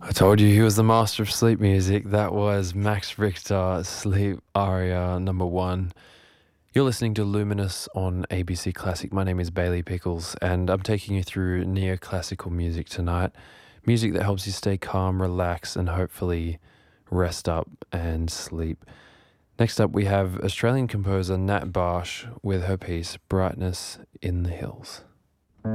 I told you he was the master of sleep music. That was Max Richter, Sleep Aria number one. You're listening to Luminous on ABC Classic. My name is Bailey Pickles, and I'm taking you through neoclassical music tonight. Music that helps you stay calm, relax, and hopefully rest up and sleep. Next up, we have Australian composer Nat Barsh with her piece Brightness in the Hills.